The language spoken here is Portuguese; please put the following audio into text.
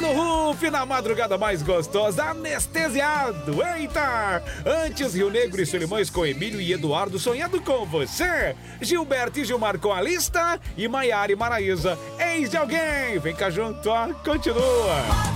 no Ruf, na madrugada mais gostosa, anestesiado. Eita! Antes, Rio Negro e Solimões com Emílio e Eduardo sonhando com você. Gilberto e Gilmar com a lista. E Maiara e Maraísa, ex de alguém. Vem cá junto, ó. Continua.